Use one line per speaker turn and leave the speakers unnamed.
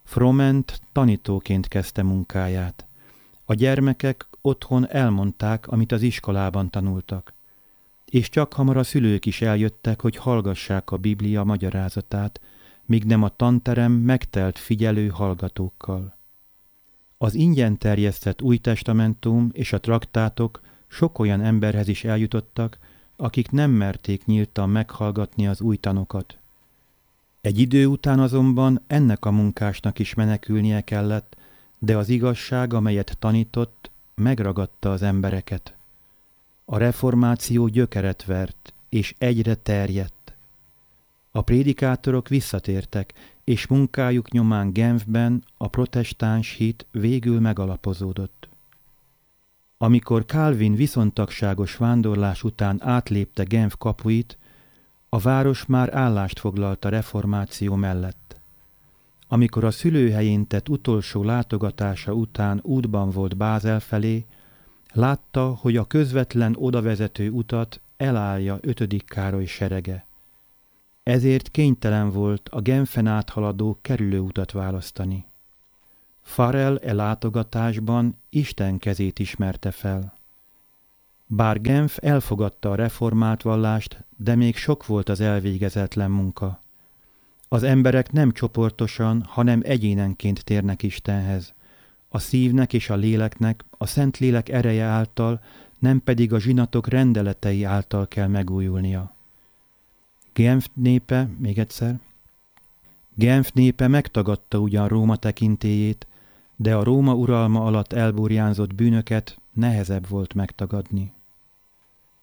Froment tanítóként kezdte munkáját. A gyermekek otthon elmondták, amit az iskolában tanultak. És csak hamar a szülők is eljöttek, hogy hallgassák a Biblia magyarázatát, míg nem a tanterem megtelt figyelő hallgatókkal. Az ingyen terjesztett Új Testamentum és a traktátok sok olyan emberhez is eljutottak, akik nem merték nyíltan meghallgatni az új tanokat. Egy idő után azonban ennek a munkásnak is menekülnie kellett, de az igazság, amelyet tanított, megragadta az embereket. A reformáció gyökeret vert, és egyre terjedt. A prédikátorok visszatértek, és munkájuk nyomán Genfben a protestáns hit végül megalapozódott. Amikor Calvin viszontagságos vándorlás után átlépte Genf kapuit, a város már állást foglalt a reformáció mellett. Amikor a szülőhelyén tett utolsó látogatása után útban volt Bázel felé, látta, hogy a közvetlen odavezető utat elállja 5. Károly serege. Ezért kénytelen volt a Genfen áthaladó kerülőutat választani. Farel látogatásban Isten kezét ismerte fel. Bár Genf elfogadta a reformált vallást, de még sok volt az elvégezetlen munka. Az emberek nem csoportosan, hanem egyénenként térnek Istenhez. A szívnek és a léleknek a Szentlélek ereje által, nem pedig a zsinatok rendeletei által kell megújulnia. Genf népe megtagadta ugyan Róma tekintélyét, de a Róma uralma alatt elburjánzott bűnöket nehezebb volt megtagadni.